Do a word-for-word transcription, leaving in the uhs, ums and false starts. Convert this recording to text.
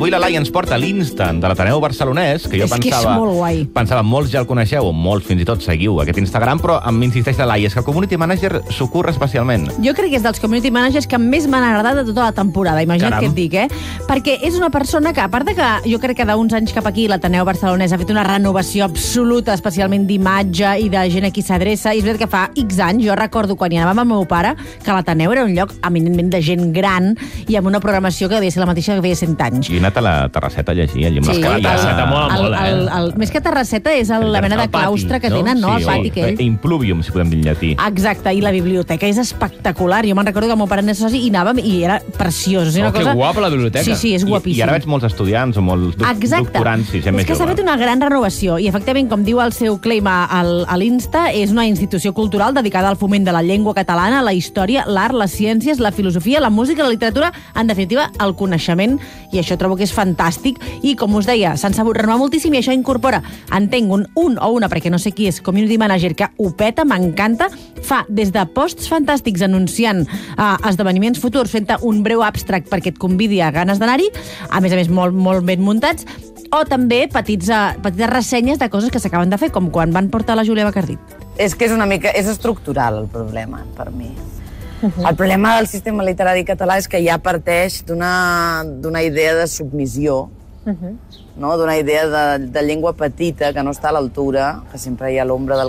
avui la Laia ens porta l'instant de l'Ateneu Barcelonès, que jo és pensava... que és molt guai. Pensava, molts ja el coneixeu, o molts fins i tot seguiu aquest Instagram, però em insisteix la Laia, és que el Community Manager s'ho curra especialment. Jo crec que és dels community managers que més m'han agradat de tota la temporada, imagina't Caram. què et dic, eh? Perquè és una persona que, a part de que jo crec que d'uns anys cap aquí l'Ateneu Barcelonès ha fet una renovació absoluta, especialment d'imatge i de gent a qui s'adreça, i és veritat que fa X anys, jo recordo quan hi anàvem amb el meu pare, que l'Ateneu era un lloc eminentment de gent gran i amb una programació que devia ser la mateixa que feia cent anys. Jo he anat a la terrasseta a llegir, allà amb Sí, les la terrasseta mola el, molt, eh? el, el, més que terrasseta és el, la mena de El pati, claustre que no? tenen, no? Sí, El pati aquell. Impluvium, si podem dir en llatí. Exacte, i la biblioteca és espectacular. Jo me'n recordo que el meu pare anés soci i anàvem i era preciós. O sigui, Oh, una que cosa... guapa la biblioteca. Sí, sí, és I, guapíssim. I ara veig molts estudiants o molts doc Exacte. doctorants, sí, gent és més que s'ha jove. fet una gran renovació i, efectivament, com diu el seu claim a, a l'Insta, és una institució cultural dedicada al foment de la llengua catalana, la història, l'art, les ciències, la filosofia, la música, la literatura, en definitiva, el coneixement, i això trobo que és fantàstic. I, com us deia, s'han sabut renovar moltíssim i això incorpora, entenc, un, un o una, perquè no sé qui és, community manager, que ho peta, m'encanta, fa des de posts fantàstics anunciant uh, esdeveniments futurs, fent un breu abstract perquè et convidi a ganes d'anar-hi, a més a més molt, molt ben muntats, o també petits, uh, petites ressenyes de coses que s'acaben de fer, com quan van portar la Júlia Bacardí. És que és una mica... És estructural, el problema, per mi. Uh-huh. El problema del sistema literari català és que ja parteix d'una d'una idea de submissió, uh-huh. no? D'una idea de, de llengua petita que no està a l'altura, que sempre hi ha l'ombra del